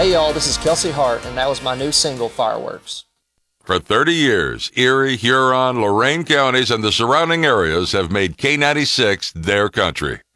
Hey y'all, this is Kelsey Hart, and that was my new single, Fireworks. For 30 years, Erie, Huron, Lorain counties, and the surrounding areas have made K96 their country.